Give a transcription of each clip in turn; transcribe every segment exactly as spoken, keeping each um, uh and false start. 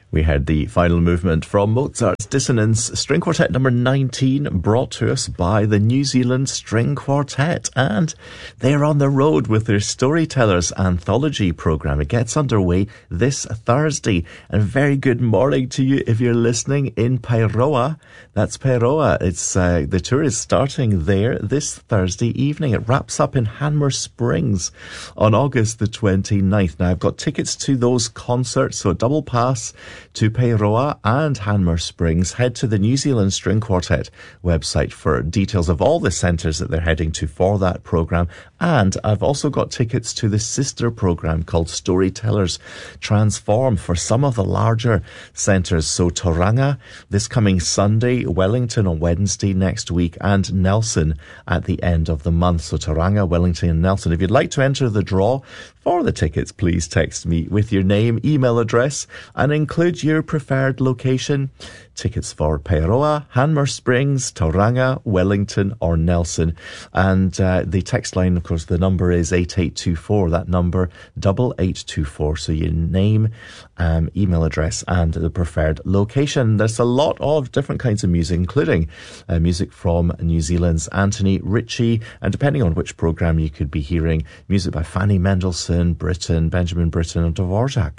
We had the final movement from Mozart's Dissonance String Quartet number nineteen, brought to us by the New Zealand String Quartet, and they're on the road with their Storytellers Anthology programme. It gets underway this Thursday, and very good morning to you if you're listening in Pairoa. That's Pairoa. It's uh, the tour is starting there this Thursday evening. It wraps up in Hanmer Springs on August the twenty-ninth. Now, I've got tickets to those concerts, so double pass to Pairoa and Hanmer Springs. Head to the New Zealand String Quartet website for details of all the centres that they're heading to for that programme. And I've also got tickets to the sister programme called Storytellers Transform for some of the larger centres. So Tauranga this coming Sunday, Wellington on Wednesday next week, and Nelson at the end of the month. So Tauranga, Wellington and Nelson. If you'd like to enter the draw for the tickets, please text me with your name, email address, and include your preferred location. Tickets for Pairoa, Hanmer Springs, Tauranga, Wellington or Nelson. And uh, the text line, of course, the number is eight eight two four. That number, double eight two four. So your name, um, email address and the preferred location. There's a lot of different kinds of music, including uh, music from New Zealand's Anthony Ritchie. And depending on which programme you could be hearing, music by Fanny Mendelssohn, Britten, Benjamin Britten and Dvorak.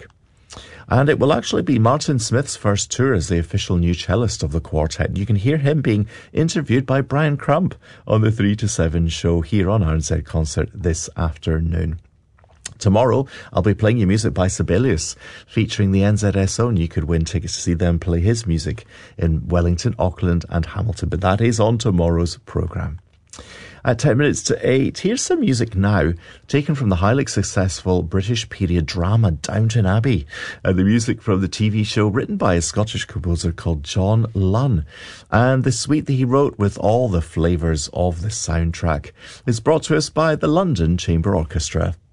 And it will actually be Martin Smith's first tour as the official new cellist of the quartet. You can hear him being interviewed by Brian Crump on the three to seven show here on R N Z Concert this afternoon. Tomorrow, I'll be playing you music by Sibelius, featuring the N Z S O, and you could win tickets to see them play his music in Wellington, Auckland and Hamilton. But that is on tomorrow's programme. At ten minutes to eight, here's some music now, taken from the highly successful British period drama Downton Abbey, and the music from the T V show written by a Scottish composer called John Lunn. And the suite that he wrote with all the flavours of the soundtrack is brought to us by the London Chamber Orchestra.